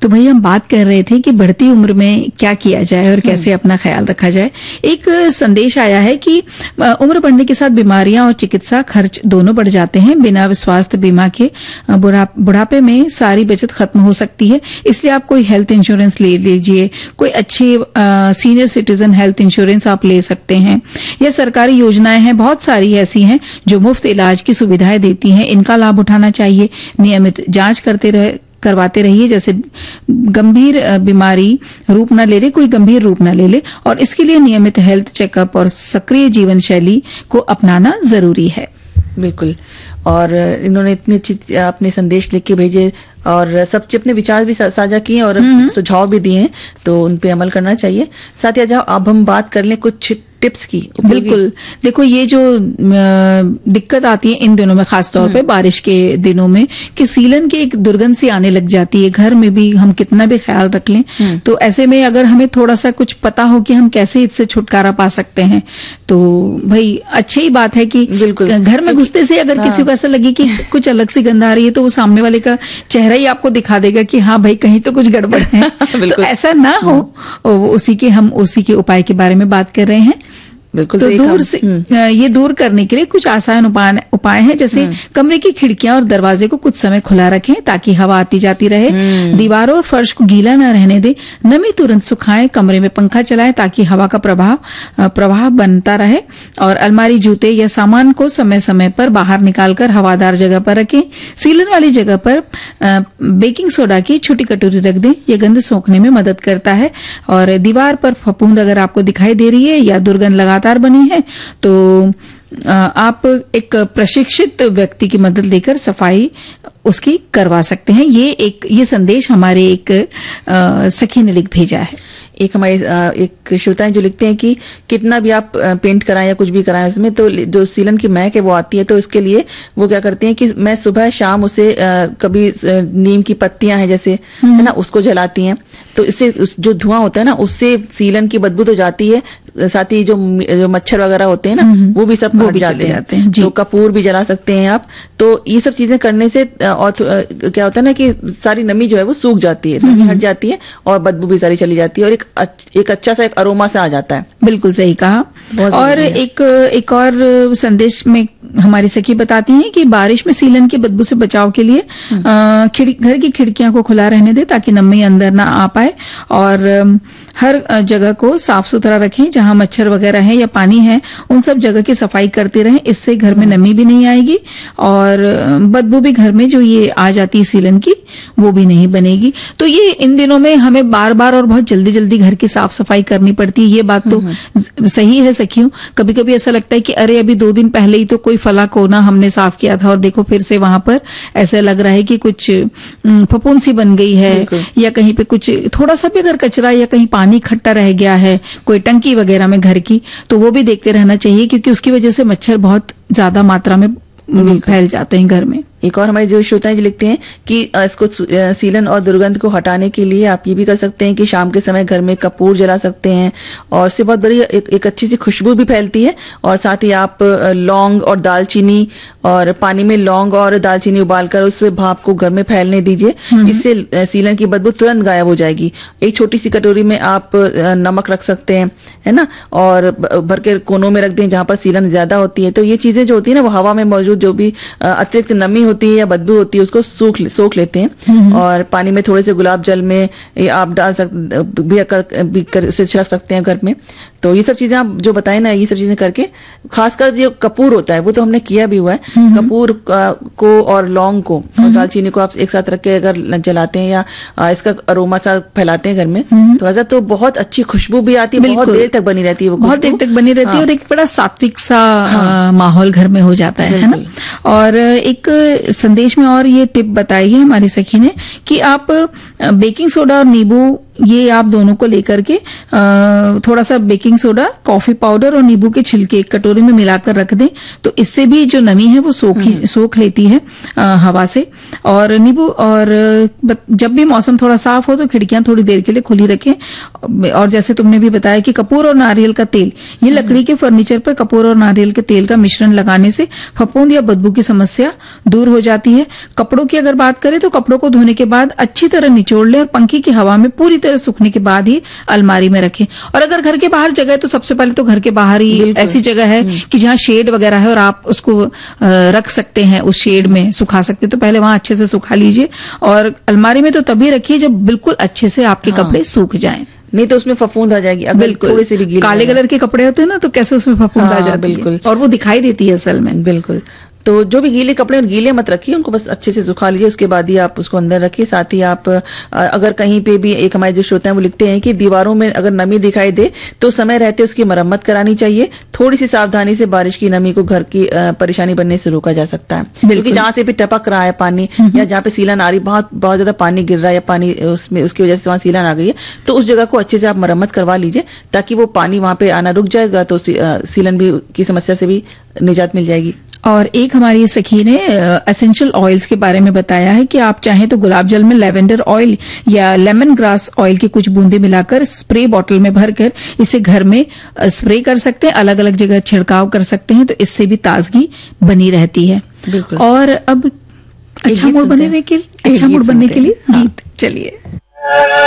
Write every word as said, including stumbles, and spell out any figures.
तो भाई हम बात कर रहे थे कि बढ़ती उम्र में क्या किया जाए और कैसे अपना ख्याल रखा जाए। एक संदेश आया है कि उम्र बढ़ने के साथ बीमारियां और चिकित्सा खर्च दोनों बढ़ जाते हैं। बिना स्वास्थ्य बीमा के बुढ़ापे में सारी बचत खत्म हो सकती है, इसलिए आप कोई हेल्थ इंश्योरेंस ले लीजिए। कोई अच्छी सीनियर सिटीजन हेल्थ इंश्योरेंस आप ले सकते हैं। यह सरकारी योजनाएं हैं, बहुत सारी ऐसी हैं जो मुफ्त इलाज की सुविधाएं देती हैं, इनका लाभ उठाना चाहिए। नियमित जांच करते रहे करवाते रहिए, जैसे गंभीर बीमारी रूप न ले ले, कोई गंभीर रूप न ले ले, और इसके लिए नियमित हेल्थ चेकअप और सक्रिय जीवन शैली को अपनाना जरूरी है। बिल्कुल। और इन्होंने इतनी अच्छी अपने संदेश लिख के भेजे और सबसे अपने विचार भी साझा किए और सुझाव भी दिए हैं, तो उन पे अमल करना चाहिए। साथ ही अब हम बात कर लें कुछ टिप्स की। बिल्कुल। देखो, ये जो दिक्कत आती है इन दिनों में, खासतौर पे बारिश के दिनों में, कि सीलन की एक दुर्गंध सी आने लग जाती है। घर में भी हम कितना भी ख्याल रख लें, तो ऐसे में अगर हमें थोड़ा सा कुछ पता हो कि हम कैसे इससे छुटकारा पा सकते हैं, तो भाई अच्छी ही बात है कि घर में घुसते से अगर हाँ। किसी को ऐसा लगे कि कुछ अलग सी गंध आ रही है, तो वो सामने वाले का चेहरा ही आपको दिखा देगा कि हाँ भाई कहीं तो कुछ गड़बड़ है। तो ऐसा ना हो, उसी के हम उसी के उपाय के बारे में बात कर रहे हैं। बिल्कुल। तो दूर से ये दूर करने के लिए कुछ आसान उपाय उपाय हैं, जैसे कमरे की खिड़कियां और दरवाजे को कुछ समय खुला रखें ताकि हवा आती जाती रहे। दीवारों और फर्श को गीला न रहने दें। नमी तुरंत सुखाएं। कमरे में पंखा चलाएं ताकि हवा का प्रभाव प्रवाह बनता रहे। और अलमारी, जूते या सामान को समय समय पर बाहर निकालकर हवादार जगह पर रखें। सीलन वाली जगह पर बेकिंग सोडा की छोटी कटोरी रख दें, यह गंध सोखने में मदद करता है। और दीवार पर फफूंद अगर आपको दिखाई दे रही है या दुर्गंध लगातार बनी है, तो आप एक प्रशिक्षित व्यक्ति की मदद लेकर सफाई उसकी करवा सकते हैं। ये एक ये संदेश हमारे एक आ, सखी ने लिख भेजा है। एक हमारे एक श्रोता जो लिखते हैं कि कितना भी आप पेंट कराएं या कुछ भी कराएं उसमें, तो जो सीलन की महक है वो आती है, तो इसके लिए वो क्या करते हैं कि मैं सुबह शाम उसे कभी नीम की पत्तियां हैं जैसे, है ना, उसको जलाती हैं, तो इससे जो धुआं होता है ना, उससे सीलन की बदबू तो जाती है, साथ ही जो, जो मच्छर वगैरह होते हैं ना, वो भी सब हट जाते हैं, हैं। तो कपूर भी जला सकते हैं आप। तो ये सब चीजें करने से और क्या होता है ना कि सारी नमी जो है वो सूख जाती है, नमी हट जाती है और बदबू भी सारी चली जाती है, और एक एक अच्छा सा एक अरोमा सा आ जाता है। बिल्कुल सही कहा। और एक एक और संदेश में हमारी सखी बताती हैं कि बारिश में सीलन की बदबू से बचाव के लिए घर की खिड़कियां को खुला रहने दे ताकि नमी अंदर ना आ पाए। और हर जगह को साफ सुथरा रखें, जहां मच्छर वगैरह है या पानी है उन सब जगह की सफाई करते रहें। इससे घर में नमी भी नहीं आएगी और बदबू भी घर में जो ये आ जाती है सीलन की, वो भी नहीं बनेगी। तो ये इन दिनों में हमें बार बार और बहुत जल्दी जल्दी घर की साफ सफाई करनी पड़ती है। ये बात तो सही है सखियों। कभी कभी ऐसा लगता है कि अरे अभी दो दिन पहले ही तो कोई फला कोना हमने साफ किया था और देखो फिर से वहां पर ऐसा लग रहा है कि कुछ फफूंद सी बन गई है, या कहीं पे कुछ थोड़ा सा भी अगर कचरा या कहीं पानी इकट्ठा रह गया है, कोई टंकी वगैरह में घर की, तो वो भी देखते रहना चाहिए, क्योंकि उसकी वजह से मच्छर बहुत ज्यादा मात्रा में फैल जाते हैं घर में। एक और हमारे जो श्रोताएं लिखते हैं कि इसको सीलन और दुर्गंध को हटाने के लिए आप ये भी कर सकते हैं कि शाम के समय घर में कपूर जला सकते हैं, और उससे बहुत बड़ी एक, एक अच्छी सी खुशबू भी फैलती है। और साथ ही आप लौंग और दालचीनी और पानी में लौंग और दालचीनी उबालकर उस भाप को घर में फैलने दीजिए, इससे सीलन की बदबू तुरंत गायब हो जाएगी। एक छोटी सी कटोरी में आप नमक रख सकते हैं, है ना, और भर के कोनों में रख दें जहां पर सीलन ज्यादा होती है। तो ये चीजें जो होती है ना, वो हवा में मौजूद जो भी अतिरिक्त नमी होती है या बदबू होती है उसको सूख सोख लेते हैं। और पानी में थोड़े से गुलाब जल में आप डाल सकते भी कर, भी कर, उसे छिड़क सकते हैं घर में। तो ये सब चीजें आप जो बताए ना, ये सब चीजें करके, खासकर जो कपूर होता है वो तो हमने किया भी हुआ है। कपूर को और लौंग को और दालचीनी को आप एक साथ रख के अगर जलाते हैं या इसका अरोमा सा फैलाते हैं घर में थोड़ा सा, तो बहुत अच्छी खुशबू भी आती है, बहुत देर तक बनी रहती है, वो बहुत देर तक बनी रहती है, और एक बड़ा सात्विक सा माहौल घर में हो जाता है, है ना। और एक संदेश में और ये टिप बताई है हमारी सखी ने कि आप बेकिंग सोडा और नींबू ये आप दोनों को लेकर के आ, थोड़ा सा बेकिंग सोडा, कॉफी पाउडर और नींबू के छिलके एक कटोरी में मिलाकर रख दें, तो इससे भी जो नमी है वो सोख सोख लेती है आ, हवा से। और नींबू और जब भी मौसम थोड़ा साफ हो तो खिड़कियां थोड़ी देर के लिए खुली रखें। और जैसे तुमने भी बताया कि कपूर और नारियल का तेल, ये लकड़ी के फर्नीचर पर कपूर और नारियल के तेल का मिश्रण लगाने से फफूंद या बदबू की समस्या दूर हो जाती है। कपड़ों की अगर बात करें तो कपड़ों को धोने के बाद अच्छी तरह निचोड़ लें और पंखे की हवा में पूरी तरह सूखने के बाद ही अलमारी में रखें। और अगर घर के बाहर जगह है तो सबसे पहले तो घर के बाहर ही ऐसी जगह है कि जहां शेड वगैरह है और आप उसको रख सकते हैं, उस शेड में सुखा सकते हैं, तो पहले वहां अच्छे से सुखा लीजिए। और अलमारी में तो तभी रखिए जब बिल्कुल अच्छे से आपके हाँ। कपड़े सूख जाएं, नहीं तो उसमें फफूंद आ जाएगी। अगर थोड़े से भी गीले काले कलर के कपड़े होते हैं ना तो कैसे उसमें फफूंद हाँ, आ जाती है, बिल्कुल, और वो दिखाई देती है असल में। बिल्कुल। तो जो भी गीले कपड़े और गीले मत रखिए, उनको बस अच्छे से सुखा लीजिए, उसके बाद ही आप उसको अंदर रखिए। साथ ही आप अगर कहीं पे भी, एक हमारे जो श्रोता है वो लिखते हैं कि दीवारों में अगर नमी दिखाई दे तो समय रहते उसकी मरम्मत करानी चाहिए। थोड़ी सी सावधानी से बारिश की नमी को घर की परेशानी बनने से रोका जा सकता है, क्योंकि जहां से भी टपक रहा है पानी या जहाँ पे सीलन आ रही, बहुत बहुत ज्यादा पानी गिर रहा है या पानी उसमें उसकी वजह से वहां सीलन आ गई है, तो उस जगह को अच्छे से आप मरम्मत करवा लीजिए ताकि वो पानी वहां पे आना रुक जाएगा, तो सीलन भी की समस्या से भी निजात मिल जाएगी। और एक हमारी सखी ने एसेंशियल ऑयल्स के बारे में बताया है कि आप चाहें तो गुलाब जल में लेवेंडर ऑयल या लेमन ग्रास ऑयल की कुछ बूंदे मिलाकर स्प्रे बॉटल में भरकर इसे घर में स्प्रे कर सकते हैं, अलग अलग जगह छिड़काव कर सकते हैं, तो इससे भी ताजगी बनी रहती है। और अब अच्छा मूड बनने के लिए अच्छा मूड बनने के लिए गीत, चलिए।